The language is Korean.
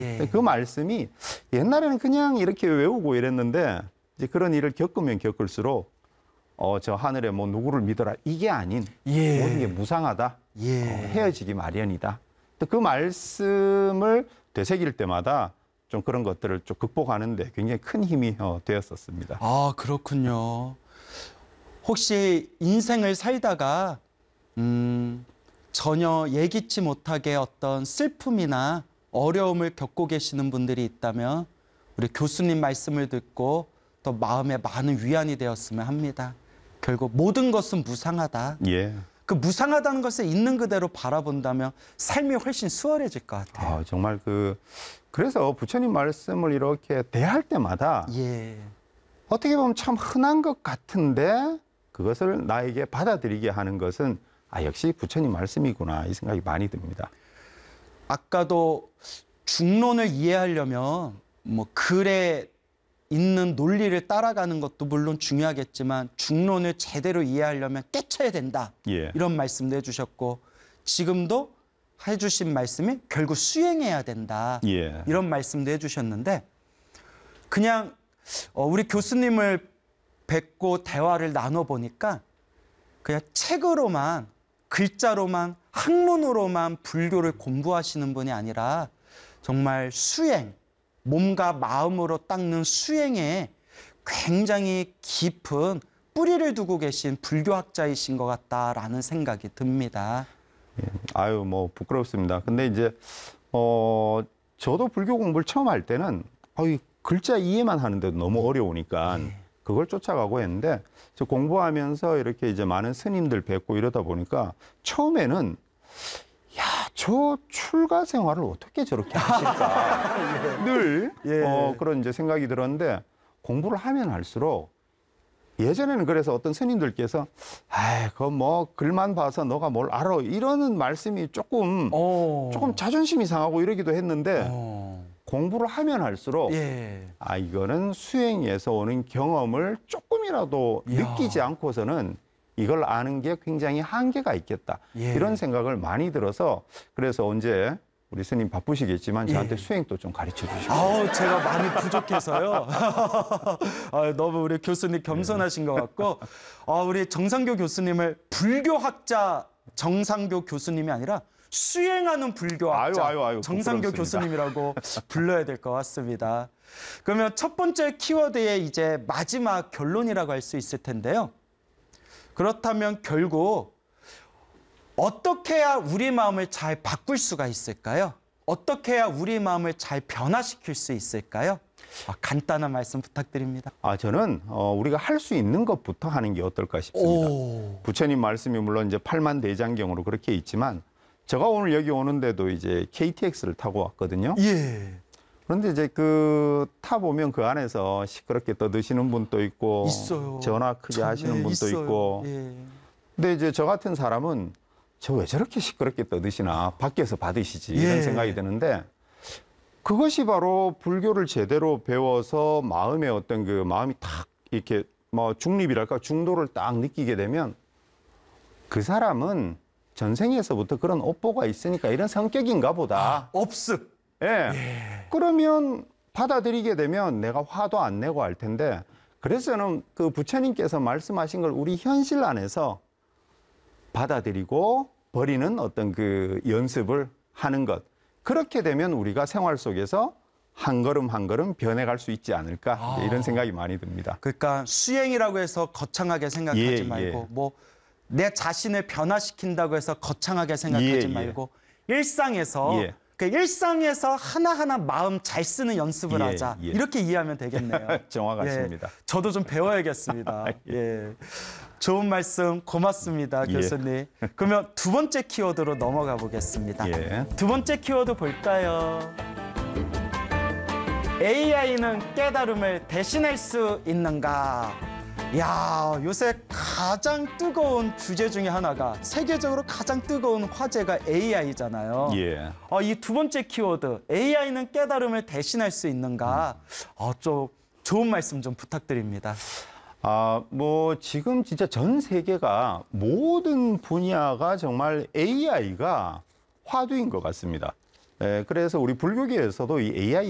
예. 그 말씀이 옛날에는 그냥 이렇게 외우고 이랬는데 이제 그런 일을 겪으면 겪을수록 저 하늘에 뭐 누구를 믿어라 이게 아닌 예. 모든 게 무상하다. 예. 헤어지기 마련이다. 또 그 말씀을 되새길 때마다 좀 그런 것들을 좀 극복하는 데 굉장히 큰 힘이 되었었습니다. 아, 그렇군요. 혹시 인생을 살다가 전혀 예기치 못하게 어떤 슬픔이나 어려움을 겪고 계시는 분들이 있다면 우리 교수님 말씀을 듣고 또 마음에 많은 위안이 되었으면 합니다. 결국 모든 것은 무상하다. 예. 그 무상하다는 것을 있는 그대로 바라본다면 삶이 훨씬 수월해질 것 같아요. 정말 그래서 부처님 말씀을 이렇게 대할 때마다 예. 어떻게 보면 참 흔한 것 같은데 그것을 나에게 받아들이게 하는 것은 역시 부처님 말씀이구나 이 생각이 많이 듭니다. 아까도 중론을 이해하려면 뭐 글에 있는 논리를 따라가는 것도 물론 중요하겠지만 중론을 제대로 이해하려면 깨쳐야 된다. 예. 이런 말씀도 해주셨고 지금도 해주신 말씀이 결국 수행해야 된다. 예. 이런 말씀도 해주셨는데 그냥 우리 교수님을 뵙고 대화를 나눠보니까 그냥 책으로만 글자로만 학문으로만 불교를 공부하시는 분이 아니라 정말 수행, 몸과 마음으로 닦는 수행에 굉장히 깊은 뿌리를 두고 계신 불교학자이신 것 같다라는 생각이 듭니다. 뭐 부끄럽습니다. 근데 이제 저도 불교 공부를 처음 할 때는 이 글자 이해만 하는데도 너무 어려우니까 그걸 쫓아가고 했는데 저 공부하면서 이렇게 이제 많은 스님들 뵙고 이러다 보니까 처음에는 저 출가 생활을 어떻게 저렇게 하실까 늘 그런 이제 생각이 들었는데 공부를 하면 할수록 예전에는 그래서 어떤 스님들께서 그거 뭐 글만 봐서 너가 뭘 알아 이러는 말씀이 조금 자존심이 상하고 이러기도 했는데 공부를 하면 할수록 이거는 수행에서 오는 경험을 조금이라도 느끼지 않고서는 이걸 아는 게 굉장히 한계가 있겠다. 이런 생각을 많이 들어서 그래서 언제 우리 스님 바쁘시겠지만 저한테 수행도 좀 가르쳐 주시고. 제가 많이 부족해서요. 너무 우리 교수님 겸손하신 것 같고 우리 정상교 교수님을 불교학자 정상교 교수님이 아니라 수행하는 불교학자 정상교 교수님이라고 불러야 될 것 같습니다. 그러면 첫 번째 키워드의 이제 마지막 결론이라고 할 수 있을 텐데요. 그렇다면 결국 어떻게 해야 우리 마음을 잘 바꿀 수가 있을까요? 어떻게 해야 우리 마음을 잘 변화시킬 수 있을까요? 간단한 말씀 부탁드립니다. 저는 우리가 할 수 있는 것부터 하는 게 어떨까 싶습니다. 부처님 말씀이 물론 이제 팔만대장경으로 그렇게 있지만 제가 오늘 여기 오는데도 이제 KTX를 타고 왔거든요. 그런데 이제 타 보면 그 안에서 시끄럽게 떠드시는 분도 있고 있어요. 전화 크게 하시는 분도 있고. 근데 이제 저 같은 사람은 저 왜 저렇게 시끄럽게 떠드시나 밖에서 받으시지 이런 생각이 드는데 그것이 바로 불교를 제대로 배워서 마음의 어떤 그 마음이 탁 이렇게 뭐 중립이랄까 중도를 딱 느끼게 되면 그 사람은 전생에서부터 그런 업보가 있으니까 이런 성격인가 보다. 업습. 그러면 받아들이게 되면 내가 화도 안 내고 할 텐데 그래서 저는 그 부처님께서 말씀하신 걸 우리 현실 안에서 받아들이고 버리는 어떤 그 연습을 하는 것. 그렇게 되면 우리가 생활 속에서 한 걸음 한 걸음 변해갈 수 있지 않을까 이런 생각이 많이 듭니다. 그러니까 수행이라고 해서 거창하게 생각하지 말고 뭐 내 자신을 변화시킨다고 해서 거창하게 생각하지 말고 일상에서 그 일상에서 하나하나 마음 잘 쓰는 연습을 하자. 이렇게 이해하면 되겠네요. 정확하십니다. 저도 좀 배워야겠습니다. 좋은 말씀 고맙습니다, 교수님. 그러면 두 번째 키워드로 넘어가 보겠습니다. 두 번째 키워드 볼까요? AI는 깨달음을 대신할 수 있는가? 요새 가장 뜨거운 주제 중에 하나가 세계적으로 가장 뜨거운 화제가 AI잖아요. 이 두 번째 키워드, AI는 깨달음을 대신할 수 있는가? 좀 좋은 말씀 좀 부탁드립니다. 뭐 지금 진짜 전 세계가 모든 분야가 정말 AI가 화두인 것 같습니다. 그래서 우리 불교계에서도 이 AI